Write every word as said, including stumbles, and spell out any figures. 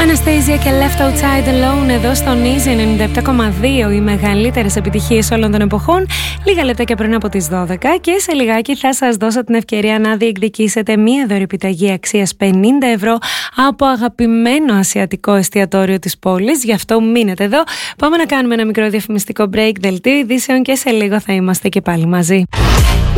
Anastasia και Left Outside Alone εδώ στο Easy ενενήντα επτά κόμμα δύο, οι μεγαλύτερες επιτυχίες όλων των εποχών, λίγα λεπτά και πριν από τις δώδεκα, και σε λιγάκι θα σας δώσω την ευκαιρία να διεκδικήσετε μία δωρεπιταγή αξίας πενήντα ευρώ από αγαπημένο ασιατικό εστιατόριο της πόλης. Γι' αυτό μείνετε εδώ. Πάμε να κάνουμε ένα μικρό διαφημιστικό break, δελτίο ειδήσεων, και σε λίγο θα είμαστε και πάλι μαζί.